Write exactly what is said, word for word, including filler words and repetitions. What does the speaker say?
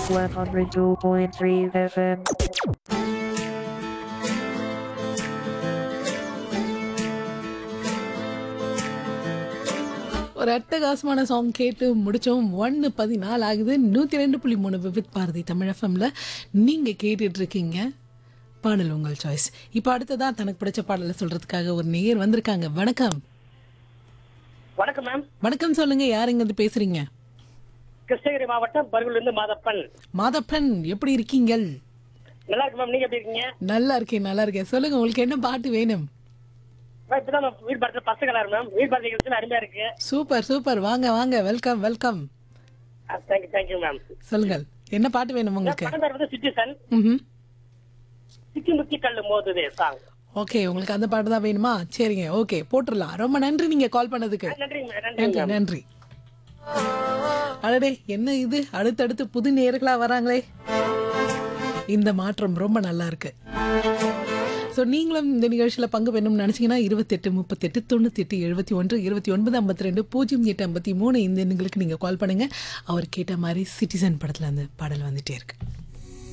one oh two point three F M. ஒரு அட்டகாசமான song கேட்டு முடிச்சோம். ஒன்று பதினாலு ஆகுது. நூற்றி ரெண்டு புள்ளி மூணு விவித் பாரதி தமிழ் எஃப்எம்ல நீங்கள் கேட்டுட்டு இருக்கீங்க பாடல் உங்கள் சாய்ஸ். இப்போ அடுத்ததான் தனக்கு பிடிச்ச பாடலை சொல்றதுக்காக ஒரு நேயர் வந்திருக்காங்க. வணக்கம். வணக்கம் மேம். வணக்கம், சொல்லுங்க, யார் இருந்து பேசுறீங்க? கிருஷ்ணகிரி மாவட்டம் பர்கூர்ல இருந்து மாதப்பன். மாதப்பன், எப்படி இருக்கீங்கள்? நல்லா இருக்கு மேம். நீங்க எப்படி இருக்கீங்க? நல்லா இருக்கேன், நல்லா இருக்கேன். சொல்லுங்க, உங்களுக்கு என்ன பாட்டு வேணும்? மேம், இப்பதான் மேம் வீடு பார்த்து பசங்க எல்லாரும் மேம் வீடு பார்த்து நிகழ்ச்சி அருமையா இருக்கு. சூப்பர் சூப்பர், வாங்க வாங்க, welcome welcome. Thank you thank you ma'am. சொல்லுங்கள், என்ன பாட்டு வேணும் உங்களுக்கு? படம் பேர் வந்து சிட்டிசன். ம். சிக்கி முக்கி கல்லு மோதுதே சாங். ஓகே, உங்களுக்கு அந்த பாட்டு தான் வேணுமா? சரிங்க, ஓகே, போட்டுடலாம். ரொம்ப நன்றி நீங்க கால் பண்ணதுக்கு. நன்றி மேம். நன்றி நன்றி. அடடே, என்ன இது, அடுத்தடுத்து புது நேயர்களா வராங்களே. இந்த மாற்றம் ரொம்ப நல்லா இருக்கு. ஸோ நீங்களும் இந்த நிகழ்ச்சியில் பங்கு பெறணும்னு நினச்சிங்கன்னா இருபத்தெட்டு முப்பத்தெட்டு தொண்ணூற்றி எட்டு எழுபத்தி ஒன்று இருபத்தி ஒன்பது ஐம்பத்தி ரெண்டு பூஜ்ஜியம் எட்டு ஐம்பத்தி மூணு இந்த எண்களுக்கு நீங்கள் கால் பண்ணுங்கள். அவர் கேட்ட மாதிரி சிட்டிசன் படத்தில் அந்த பாடல் வந்துகிட்டே இருக்கு.